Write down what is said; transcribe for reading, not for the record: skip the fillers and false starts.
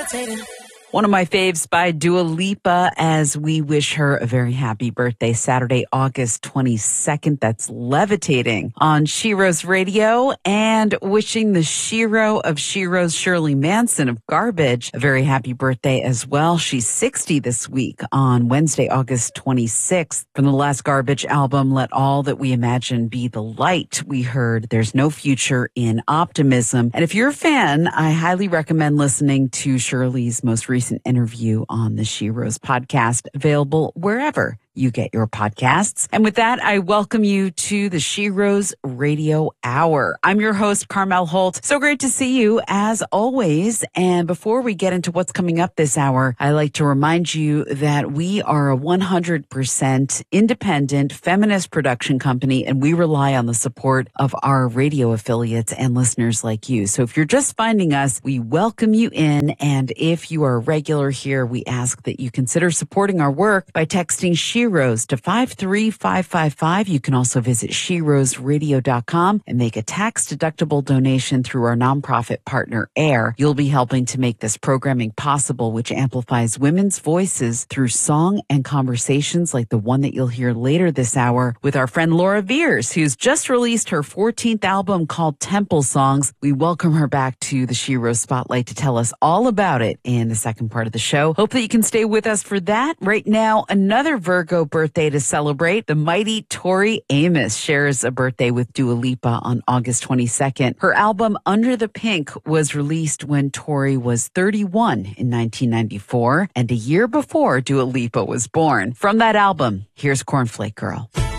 One of my faves by Dua Lipa as we wish her a very happy birthday Saturday, August 22nd. That's Levitating on Sheroes Radio, and wishing the Shero of Sheroes, Shirley Manson of Garbage, a very happy birthday as well. She's 60 this week on Wednesday, August 26th. From the last Garbage album, Let All That We Imagine Be the Light, we heard There's No Future in Optimism. And if you're a fan, I highly recommend listening to Shirley's most recent interview on the Sheroes podcast, available wherever you get your podcasts. And with that, I welcome you to the Sheroes Radio Hour. I'm your host, Carmel Holt. So great to see you as always. And before we get into what's coming up this hour, I like to remind you that we are a 100% independent feminist production company, and we rely on the support of our radio affiliates and listeners like you. So if you're just finding us, we welcome you in. And if you are a regular here, we ask that you consider supporting our work by texting Sheroes to 53555. You can also visit SheroesRadio.com and make a tax-deductible donation through our nonprofit partner, AIR. You'll be helping to make this programming possible, which amplifies women's voices through song and conversations like the one that you'll hear later this hour with our friend Laura Veers, who's just released her 14th album called Temple Songs. We welcome her back to the Sheroes Spotlight to tell us all about it in the second part of the show. Hope that you can stay with us for that. Right now, another Virgo birthday to celebrate. The mighty Tori Amos shares a birthday with Dua Lipa on August 22nd. Her album Under the Pink was released when Tori was 31 in 1994, and a year before Dua Lipa was born. From that album, here's Cornflake Girl.